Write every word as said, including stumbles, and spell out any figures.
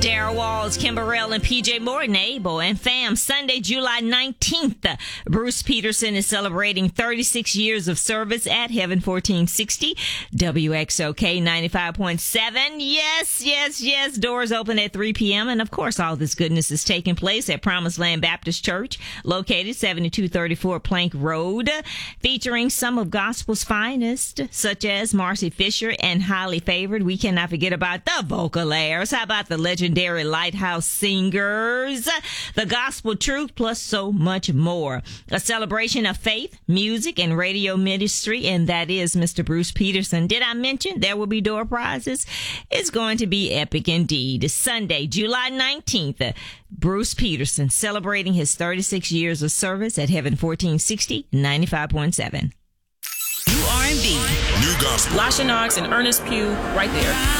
Darryl Walls, Kimberell, and P J Morton, Abel, and fam. Sunday, July nineteenth, Bruce Peterson is celebrating thirty-six years of service at Heaven fourteen sixty, W X O K ninety-five point seven. Yes, yes, yes. Doors open at three p.m. And, of course, all this goodness is taking place at Promised Land Baptist Church, located seventy-two thirty-four Plank Road, featuring some of gospel's finest, such as Marcy Fisher and Highly Favored. We cannot forget about the Vocalaires. How about the legendary Lighthouse Singers, the Gospel Truth, plus so much more. A celebration of faith, music, and radio ministry, and that is Mister Bruce Peterson. Did I mention there will be door prizes? It's going to be epic indeed. Sunday, July nineteenth, Bruce Peterson celebrating his thirty-six years of service at Heaven fourteen sixty, ninety-five point seven. New R and B. New gospel. Lasha Knox and Ernest Pugh right there.